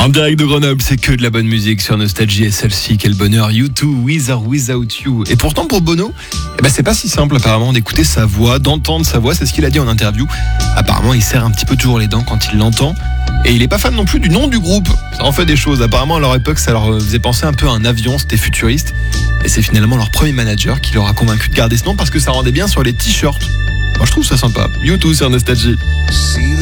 En direct de Grenoble, c'est que de la bonne musique sur Nostalgie et celle-ci, quel bonheur, U2, With or Without You. Et pourtant pour Bono, c'est pas si simple apparemment d'écouter sa voix, d'entendre sa voix, c'est ce qu'il a dit en interview. Apparemment il serre un petit peu toujours les dents quand il l'entend. Et il est pas fan non plus du nom du groupe, ça en fait des choses. Apparemment à leur époque ça leur faisait penser un peu à un avion, c'était futuriste. Et c'est finalement leur premier manager qui leur a convaincu de garder ce nom parce que ça rendait bien sur les t-shirts. Moi je trouve ça sympa. U2 sur Nostalgie.